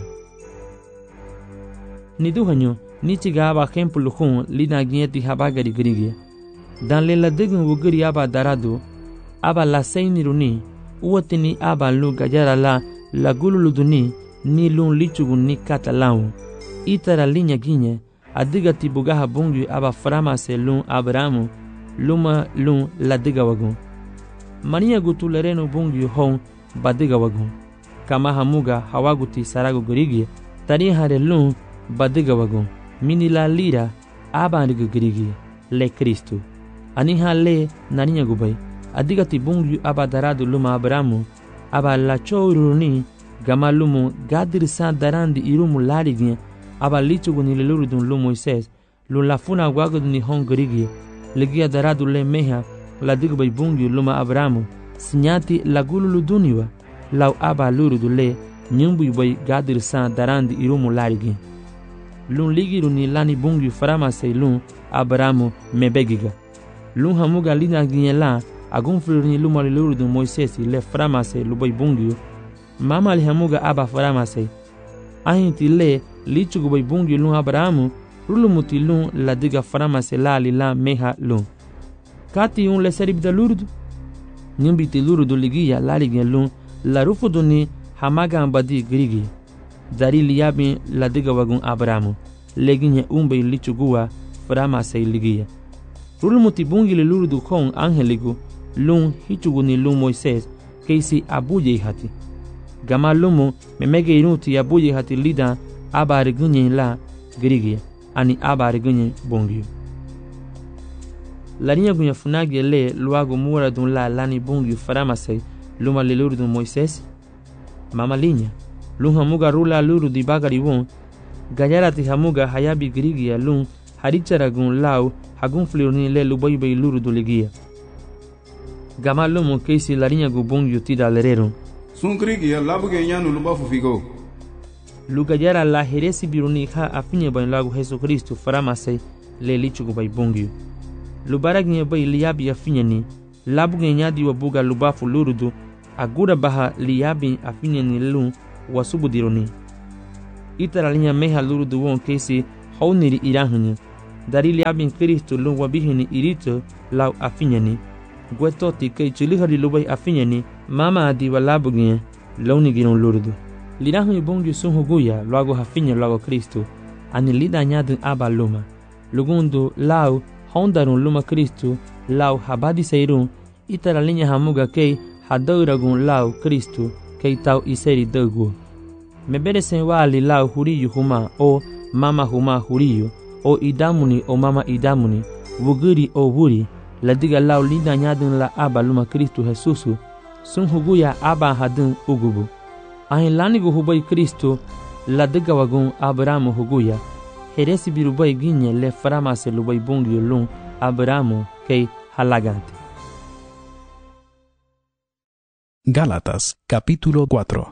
Niduhanyo nichiga aba hempu luhun lidage habagari grigia. Dan le la digun wugiri aba daradu aba la seini runi uwatini aba lu gajara la la gululuduni ni lun lichugun ni katalau. Itara linya ginye adiga tibugaha bungi aba faramase lun Abrahamu luma lun la diga wagun. Mania gutu lereno bungi hon badiga wagun. Kama hamuga hawaguti sarago gurigi tani hare lun badiga wagun. Mini la lira aba andiga gurigi le Kristu. Aniha le naninya gubai adiga tibungi aba daradu luma Abrahamu aba la chouruni gama lumu gadir sa darandi irumu larignya. Aba lichugu ni lelurudun lu Moises lu lafuna wagadu ni hongorigi legia daradu le meha la digu bai bungi luma Abrahamu sinyati la gululu duniwa lau aba lurudu le nyumbu bai gadir sa darandi irumu larigi lun ligiru ni lani bungi faramase lun Abrahamu mebegiga lun hamuga lina ginyela agunfuru ni luma lelurudun Moises le faramase lu bai bungi mama li hamuga aba faramase ahinti le lichugu bai bungi lun Abrahamu rulumuti lun la diga faramase lali la meha lun. Kati un le seribida lurudu. Nyumbiti lurudu ligia laligia lun la rufudu ni hamaga ambadi grigi. Dari liyabi la diga wagun Abrahamu. Leginye umbe lichugua faramase ligia. Rulumuti bungi le lurudu kong angeligu lun hichugu ni lun Moises keisi abuye hati. Gama lumu memege inuti abuye hati lida aba regunye la grigia ani aba regunye bungi. Laniya gunya funagi le luago mura dun la lani bungi faramase luma le luru dun Moises. Mama linya lun hamuga rula luru di bagari won ganyara ti hamuga hayabi grigia lun harichara gun lau hagun fliruni le lubai bai luru du ligia. Gama lumu keisi laniya gu bungi tida lerero.
Sun grigia labuge nyanu lubafu figo.
Lugajara la heresi biruni ha afinye bai lagu Jesu Kristu faramase le lichugu bai bungi. lubaragin bay liyabi afinyani labugin nyadi wa buga lubafu lurudu agura baha liyabi afinyani lun wasubudironi itara linya meha lurudu won kesi hauniri irahani dari liyabi Kristo lun wabihini irito lau afinyani gwetoti kay chilihari lubay afinyani mama adi wa labugin launi giron lurudu lirahani bongi sun huguya luago hafinya luago Kristo ani lida nyadin aba luma lugundu lau hondarun luma Kristo lau habadi seirun itara linya hamuga kay hadauragun lau Kristo kay tau iseri dagu mebere sen wali lau huriyu huma o mama huma huriyu o idamuni o mama idamuni wuguri o wuri ladiga lau lida nyadin la aba luma Kristo Jesusu sun huguya aba hadin ugubu ahin lanigu hubay Kristo ladiga wagun Abrahamu huguya heresi birubay ginye le faramase lubay bungyo lun Abrahamu kay halagante.
Gálatas capítulo cuatro.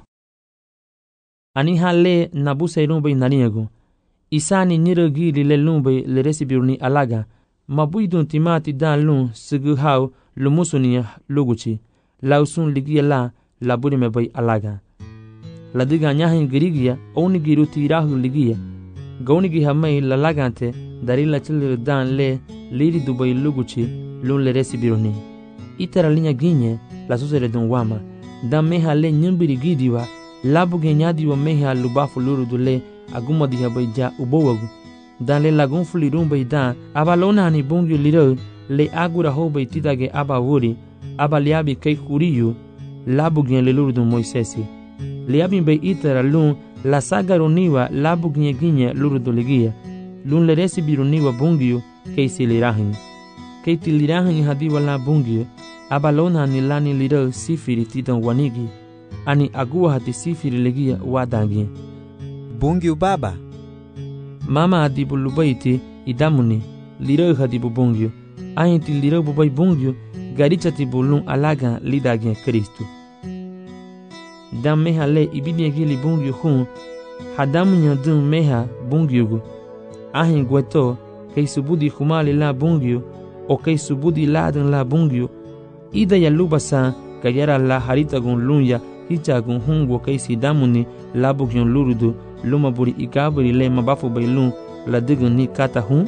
Ani hale nabuse rumbay naniego isani nirogili le lumbay le resibiruni alaga mabuidun timati dan lun sigu hau lumusuni luguchi lausun ligia la laburi me bay alaga ladiga nyahin girigia oni giruti rahu ligia gauni gi hamay lalagante darila chilir dan le liri dubay luguchi lun le resibiruni itara linya ginye la susere dun wama dan meha le nyumbiri gidiwa labu genyadi wa meha lubafu lurudu le aguma diha bay ja ubowagu dan le lagun fulirun bay dan abalona ni bungyo liro le agura ho bay tidage aba wuri aba liabi kay kuriyu labu gen le lurudu Moisesi liabi bay itara lun la sagaroniwa labu ginye ginye lurudu ligia lun le resibiruniwa bungyo kay silirahin kay tilirahin hadiwa la bungyo abalona ni lani liro sifiri tidan wanigi ani agua hati sifiri legia wadangi
Bungyo baba
mama adibu lubaiti idamuni liro hadibu bungyo ahinti liro bubay bungyo garichati bulun alaga lidagi Kristo dam meha le ibidye gili bungyo hun hadamu nyadun meha bungyo gu ahin gweto kay subudi humali la bungyo o kay subudi ladan la bungyo ida ya lubasa kayara la haritagun lunya hichagun hungo kay sidamuni labugyon lurudu luma buri ikaburi le mabafu bailun la digun ni kata hun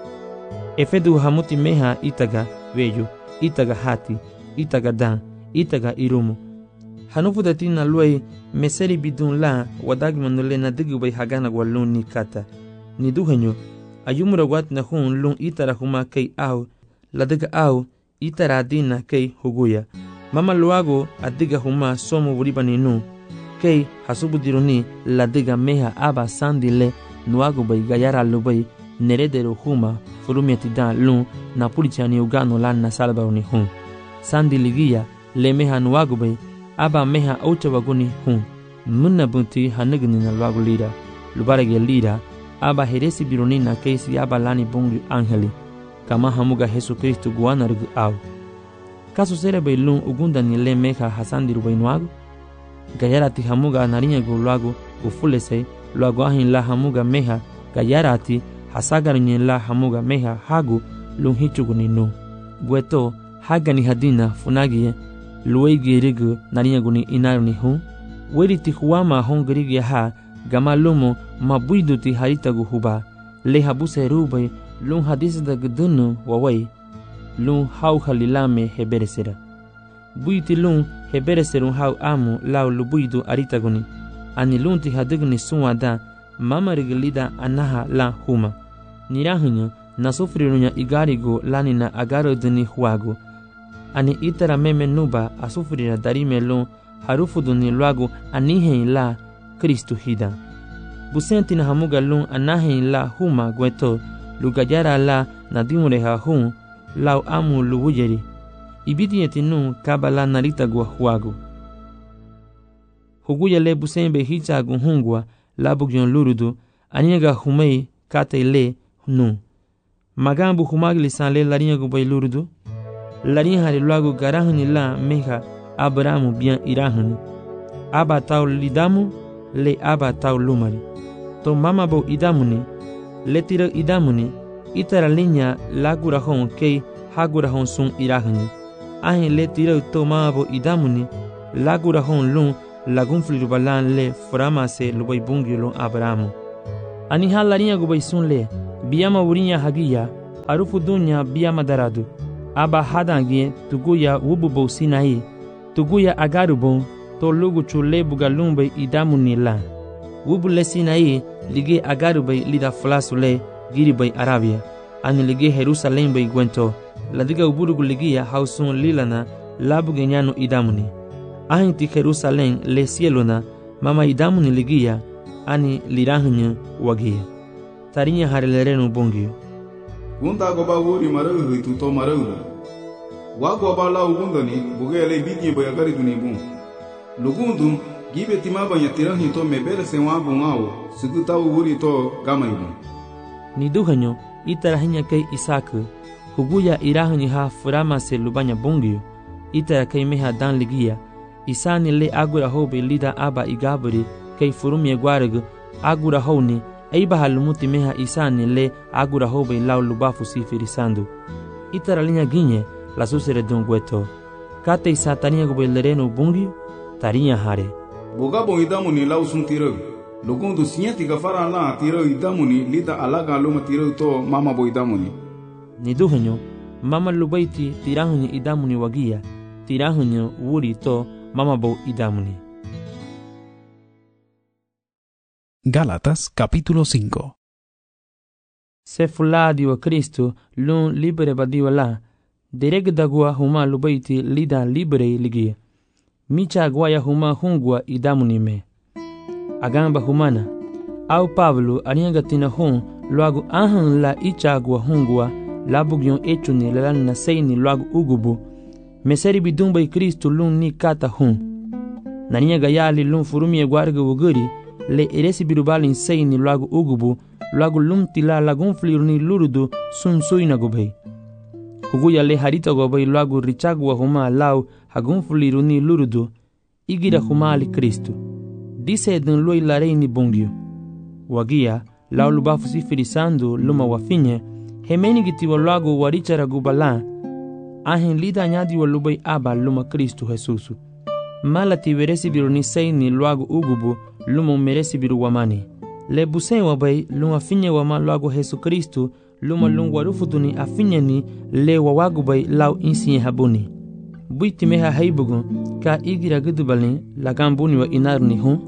efedu hamuti meha itaga weyo itaga hati itaga dan itaga irumu hanufu datina luay meseri bidun la wadagmanule na digu bay hagana walun ni kata ni duhenyo ayumura wat na hun lun itara huma kay au la diga au itara dina kay huguya mama luago adiga huma somo buribani nu kay hasubudiruni la diga meha aba sandile nuago bay gayara lubay neredero huma furumiati dan lun na pulichani ugano lan na salbauni hun sandiligia le meha nuago bay aba meha aucha waguni hun munna bunti hanagni na luago lira lubarage lira aba heresi biruni na kaysi aba lani bungi angeli kama hamuga Jesu Kristo guana rugu au kaso sere bay lun ugunda ni le meha hasandiru bay nuago gayarati hamuga narinya gu luago ufulese luago ahin la hamuga meha gayarati hasagarnye la hamuga meha hagu lun hichuguni nu bueto hagani hadina funagie luegi rigu narinya guni inaruni hu weriti huama hongrigia ha gama lumo mabuiduti haritagu huba le habuse rubay lun hadis da gdunu wawai lun hau halilame heberesera buiti lun hebereserun hau amu lau lubuidu aritaguni ani lunti hadigni suwada mama riglida anaha la huma nirahunya nasufrirunya igarigo lanina agaro dini huago ani itara meme nuba asufrira darime lun harufuduni luago anihen la Kristo hida busenti na hamuga lun anahen la huma gweto lugajara la nadimureha hun lau amu luwujeri ibidiyeti nun kabala narita gwa huago huguya le busembe hichagu hungwa labugyon lurudu aniga humei kate le nun magambu humagli sanle larinya gu bay lurudu larinya hali luago garahuni la meha Abrahamu bien irahuni aba tau lidamu le aba tau lumari to mama bo idamuni letira idamuni itara linya lagura hon kei hagura hon sun irahni ahin le tira to mabo idamuni lagura hon lun lagun flirubalan le frama se lubai bungilon abramu ani halarinha gubai sun le biyama wurinya hagiya arufu dunya biyama daradu aba hadangie tuguya wububo sinai tuguya agarubon to lugu chule bugalumbe idamuni la wubu le sinai lige agarubay lida flasule giribay arabia ani lige Jerusalem bay gwento ladiga uburugu ligia hausun lilana labu genyano idamuni ahinti Jerusalem le cielona mama idamuni ligia ani lirahnyu wagia tarinya harelerenu bongio
Gunda goba wuri marahu hitu to marahu wago bala ugundani bugele bidye bayagari dunibun lugundu gibe timaba yatirahi to mebere se wabu ngao suguta wuri to gamaibu
ni duhanyo itarahinya kai isaku huguya irahni ha furama se lubanya bongio itara kai meha dan ligia isani le agura hobe lida aba igaburi kai furumye gwarag agura honi aiba halumuti meha isani le agura hobe lau lubafu sifirisando itara linya ginye la susere dongweto kate isatania gobe lereno bongio tarinya hare
bogabo idamuni lau sun tiro lugundu sinyati gafara la tiro idamuni lida alaga luma tiro to mama bo idamuni
ni duhanyo mama lubaiti tirahunyo idamuni wagia tirahunyo wuri to mama bo idamuni.
Gálatas capítulo cinco.
Se fuladi wa Cristo lun libere badiwa la dereg dagua huma lubaiti lida libere ligia micha guaya huma hungwa idamuni me agamba humana au Pablo aniagatina hun luagu ahan la ichagua hungwa labugyon echuni lelan na seini luagu ugubu meseri bidumba i Kristo lun ni kata hun nania gayali lun furumie guarga wuguri le eresi birubali seini luagu ugubu luagu lum tila lagun fliruni lurudu sun suina gubei huguya le harita gobei luagu richagua huma lau hagun fliruni lurudu igira huma ali Kristo dise dun lui lareini bongio wagia lau lubafu sifirisando luma wafinye hemeni gitiwa luagu warichara gubala ahin lida nyadi wa lubai aba luma Kristo Jesusu mala tiveresi biruni seini luagu ugubu luma meresi biru wamani le busen wabai luma finye wama luagu Jesu Kristo luma lungu warufutuni afinyeni le wawagu bai lau insinye habuni buiti meha haibugu ka igira gudubalin lagambuni wa inaruni hun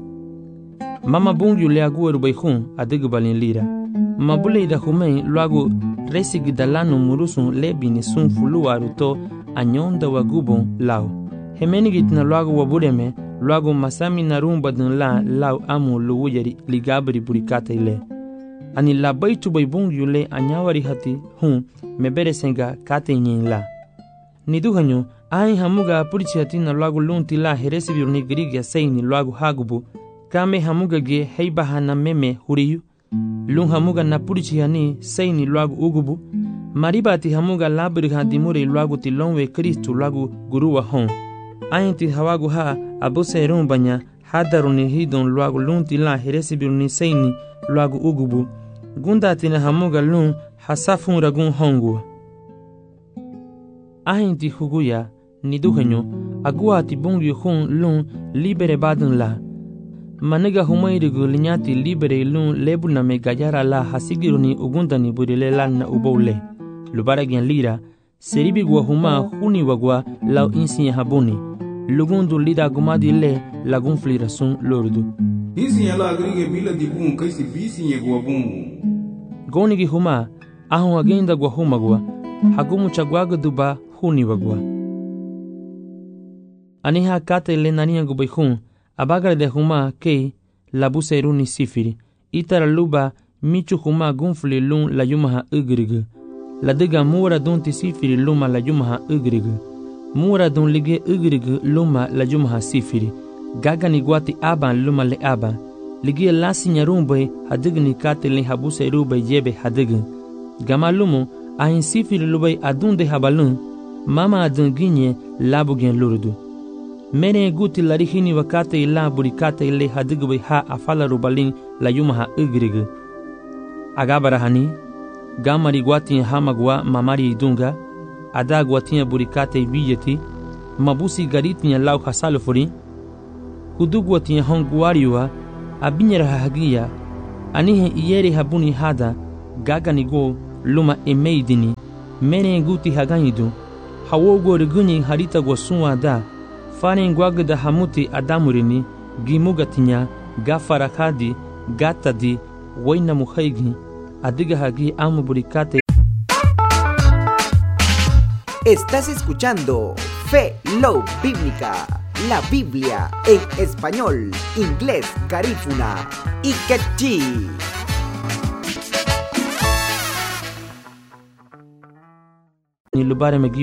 mama bungu le agueru bai hun adigubalin lira mabule ida humei luagu resigi dalano murusun lebini sun fuluaru to anyonda wagubon lau hemenigitna luagu wabureme luagu masami narumba dun la lau amu luwuyari ligabri burikata ile ani labaitu bai bungu le anyawari hati hun mebere senga kate nyin la ni duhanyo ai hamuga purichi hati na luagu lunti la heresi biruni grigia seini luagu hagubu kame hamuga ge heibaha na meme huriyu lun hamuga na purichi hani seini luagu ugubu maribati hamuga labri hadimure luagu tilonwe Kristo luagu guruwa hon ainti hawagu ha abuse rumbanya hadaruni hidon luagu lunti la heresi biruni seini luagu ugubu gundati na hamuga lun hasafun ragun hongu ainti huguya ni duhanyo agua ti bungu hun lun libere badun la maniga humairigu linyati libere lun lebu na megayara la hasigiruni ugundani burile lan na ubole lubaragian lira seribi gua huma huni wagua lau insinya habuni lugundu lida gumadi le lagun flirasun lordu
insinya la agrige bila dibun kaisi bisinya gua bungu
gonigi huma ahun agenda gua huma gua hagumu chagwaga duba huni wagua aniha kate le nania gubai hun abagar de huma kei labuseruni sifiri itara luba michu huma gunfli lun la yumaha ugrigu la diga mura dun ti sifiri luma la yumaha ugrigu mura dun lige ugrigu luma la yumaha sifiri gaga ni guati aban luma le aban lige la sinyarumbe hadigni kate le habuserube yebe hadigu gama lumu ahin sifiri lubai adun de habalun mama adun ginye labugen lurdu mene guti larihini wakate ila burikate ile hadigwe ha afala rubalin la yumaha ugrigu agabara hani gamari gwati hamagwa mamari idunga ada guatinha buricate billeti mabusi garitinya lau hasalo fori kudu guatinha honguariwa abinyara hagia anihe iyeri habuni hada gaganigo luma emeidini mene guti haganidu hawogo reguni harita gosunwa da fane guagda hamuti adamurini gimugatinya gafarakadi gatadi waina muhaigi adiga hagi amu buricate.
Estás escuchando Fe Love Bíblica, la Biblia en español, inglés, garífuna y quechí.
Ni lubare